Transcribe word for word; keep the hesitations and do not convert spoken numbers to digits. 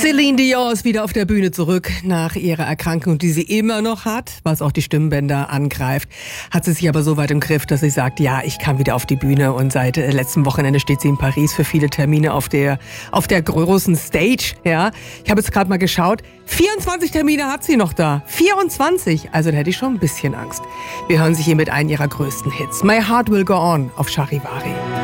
Celine Dion ist wieder auf der Bühne zurück nach ihrer Erkrankung, die sie immer noch hat, was auch die Stimmbänder angreift. Hat sie sich aber so weit im Griff, dass sie sagt, ja, ich kann wieder auf die Bühne. Und seit äh, letztem Wochenende steht sie in Paris für viele Termine auf der auf der großen Stage. Ja, ich habe jetzt gerade mal geschaut, vierundzwanzig Termine hat sie noch da. vierundzwanzig, also da hätte ich schon ein bisschen Angst. Wir hören sich hier mit einem ihrer größten Hits. My Heart Will Go On auf Charivari.